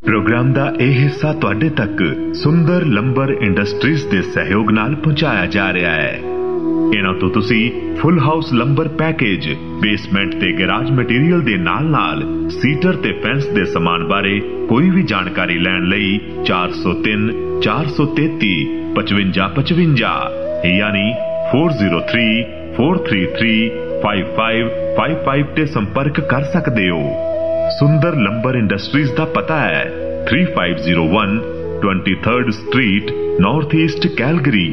Programme का यह हिस्सा तुहाडे तक सुंदर लंबर इंडस्ट्रीज के सहयोग नाल पहुंचाया जा रहा है। इन्हां तो तुसी full house lumbar package, basement ते गैराज मटीरियल दे नाल सीटर ते फेंस दे समान बारे कोई भी जानकारी लैण लई 403 433 55 55 यानी 403 433 5555 ते संपर्क कर सकते हो। सुंदर लंबर इंडस्ट्रीज का पता है 3501 23rd street, north east, Calgary.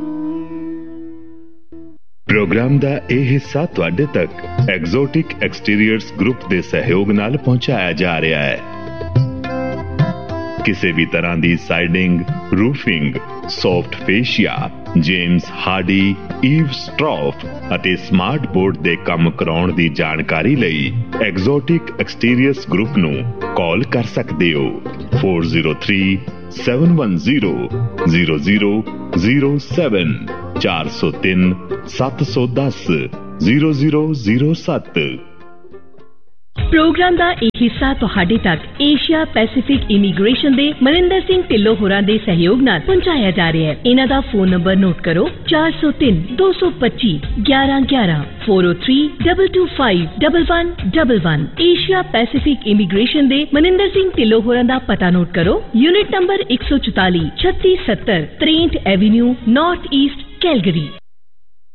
Programme का यह हिस्सा तुहाडे तक एग्जोटिक एक्सटीरियर्स ग्रुप के सहयोग नाल पहुंचाया जा रहा है। किसी भी तरह की siding, roofing, soft fascia, James Hardy, ewe स्ट्रॉफ ਅਤੇ स्मार्ट बोर्ड ਦੇ ਕੰਮ ਕਰਾਉਣ ਦੀ ਜਾਣਕਾਰੀ ਲਈ एग्जोटिक एक्सटीरियर्स ग्रुप ਨੂੰ ਕਾਲ ਕਰ ਸਕਦੇ ਹੋ 403 710 0007 403 710 0007। प्रोग्राम का एक हिस्सा तुहाडे तक एशिया पैसिफिक इमीग्रेशन दे मनिंदर सिंह ढिल्लों होरां दे सहयोग नाल पहुंचाया जा रहा है। इन्हां दा फोन नंबर नोट करो 403 225 1111 403 225 1111। एशिया पैसिफिक इमीग्रेशन दे मनिंदर सिंह ढिल्लों होरां दा पता नोट करो, unit number 144 3670 63 Avenue, north east, Calgary.